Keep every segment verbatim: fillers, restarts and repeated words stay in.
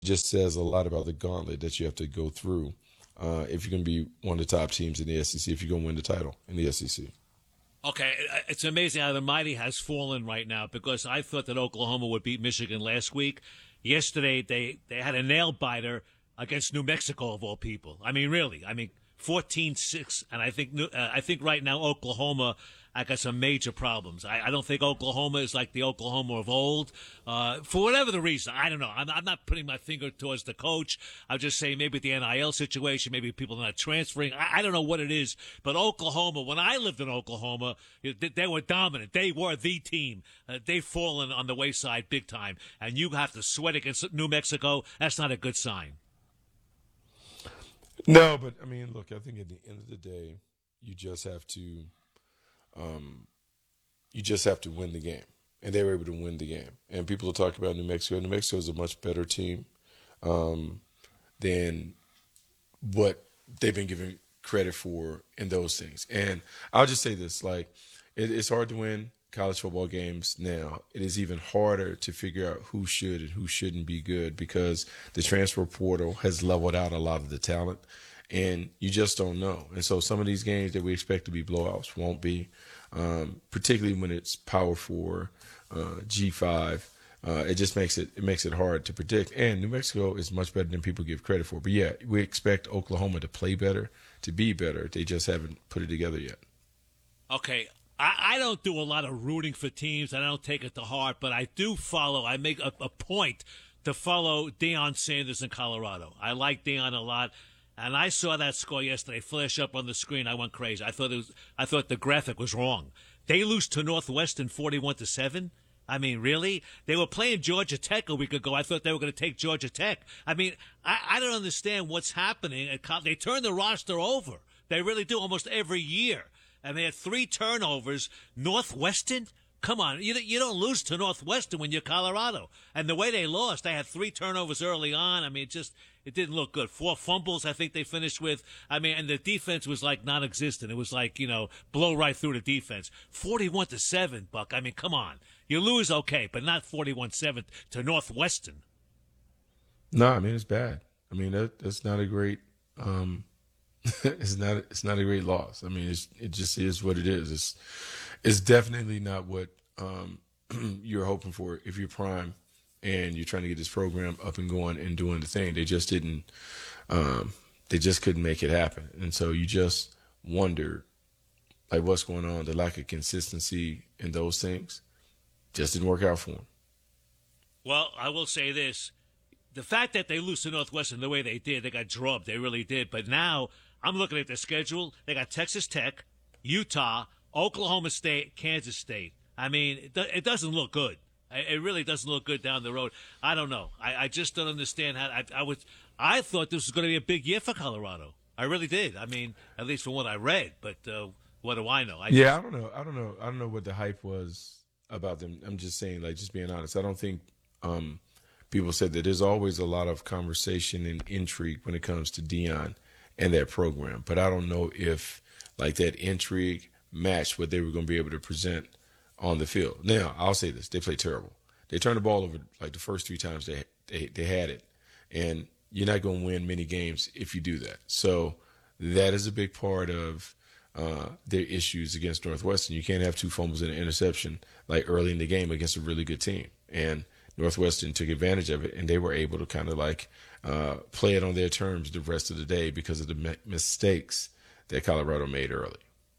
just says a lot about the gauntlet that you have to go through uh, if you're going to be one of the top teams in the S E C, if you're going to win the title in the S E C. Okay, it's amazing how the mighty has fallen right now because I thought that Oklahoma would beat Michigan last week. Yesterday, they, they had a nail-biter against New Mexico, of all people. I mean, really. I mean, fourteen six, and I think uh, I think right now Oklahoma I got some major problems. I, I don't think Oklahoma is like the Oklahoma of old. Uh, for whatever the reason, I don't know. I'm, I'm not putting my finger towards the coach. I'm just saying maybe the N I L situation, maybe people are not transferring. I, I don't know what it is. But Oklahoma, when I lived in Oklahoma, they, they were dominant. They were the team. Uh, they've fallen on the wayside big time. And you have to sweat against New Mexico. That's not a good sign. No, but, I mean, look, I think at the end of the day, you just have to um, you just have to win the game. And they were able to win the game. And people will talk about New Mexico. New Mexico is a much better team um, than what they've been given credit for in those things. And I'll just say this, like, it, it's hard to win college football games now. It is even harder to figure out who should and who shouldn't be good because the transfer portal has leveled out a lot of the talent, and you just don't know. And so some of these games that we expect to be blowouts won't be, um, particularly when it's Power Four, uh, G five. Uh, it just makes it it makes it hard to predict. And New Mexico is much better than people give credit for. But yeah, we expect Oklahoma to play better, to be better. They just haven't put it together yet. Okay. I don't do a lot of rooting for teams. I don't take it to heart, but I do follow. I make a, a point to follow Deion Sanders in Colorado. I like Deion a lot, and I saw that score yesterday flash up on the screen. I went crazy. I thought it was. I thought the graphic was wrong. They lose to Northwestern forty-one to seven. I mean, really? They were playing Georgia Tech a week ago. I thought they were going to take Georgia Tech. I mean, I, I don't understand what's happening. They turn the roster over. They really do almost every year. And they had three turnovers. Northwestern? Come on. You, you don't lose to Northwestern when you're Colorado. And the way they lost, they had three turnovers early on. I mean, it just it didn't look good. Four fumbles, I think they finished with. I mean, and the defense was like non-existent. It was like, you know, blow right through the defense. forty-one to seven, Buck. I mean, come on. You lose, okay, but not forty-one seven to Northwestern. No, I mean, it's bad. I mean, that, that's not a great um, – it's not it's not a great loss. I mean, it's, it just is what it is. It's it's definitely not what um, you're hoping for if you're Prime and you're trying to get this program up and going and doing the thing. They just didn't. Um, they just couldn't make it happen, and so you just wonder, like, what's going on? The lack of consistency in those things just didn't work out for them. Well, I will say this: the fact that they lose to Northwestern the way they did, they got drubbed. They really did. But now I'm looking at the schedule. They got Texas Tech, Utah, Oklahoma State, Kansas State. I mean, it, it doesn't look good. It really doesn't look good down the road. I don't know. I, I just don't understand how. I, I was. I thought this was going to be a big year for Colorado. I really did. I mean, at least from what I read. But uh, what do I know? I yeah, just, I don't know. I don't know. I don't know what the hype was about them. I'm just saying, like, just being honest. I don't think um, people said that there's always a lot of conversation and intrigue when it comes to Deion and that program. But I don't know if, like, that intrigue matched what they were going to be able to present on the field. Now, I'll say this. They played terrible. They turned the ball over, like, the first three times they they, they had it. And you're not going to win many games if you do that. So that is a big part of uh, their issues against Northwestern. You can't have two fumbles and an interception, like, early in the game against a really good team. And Northwestern took advantage of it, and they were able to kind of, like, uh, play it on their terms the rest of the day because of the mi- mistakes that Colorado made early.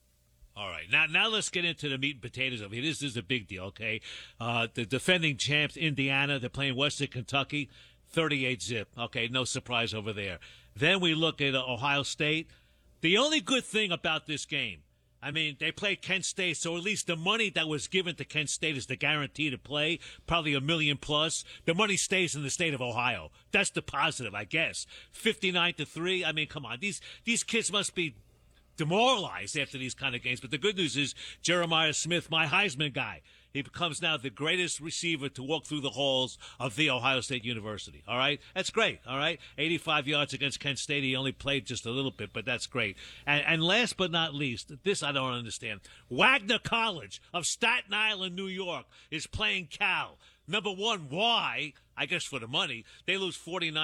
All right, now now let's get into the meat and potatoes of it. This is a big deal, okay? Uh, the defending champs, Indiana, they're playing Western Kentucky, thirty-eight zip. Okay, no surprise over there. Then we look at uh, Ohio State. The only good thing about this game, I mean, they played Kent State, so at least the money that was given to Kent State is the guarantee to play, probably a million plus. The money stays in the state of Ohio. That's the positive, I guess. fifty-nine to three. I mean, come on, these these kids must be demoralized after these kind of games. But the good news is Jeremiah Smith, my Heisman guy, he becomes now the greatest receiver to walk through the halls of the Ohio State University. All right? That's great. All right? eighty-five yards against Kent State. He only played just a little bit, but that's great. And, and last but not least, this I don't understand. Wagner College of Staten Island, New York, is playing Cal. Number one, why? I guess for the money. They lose forty-nine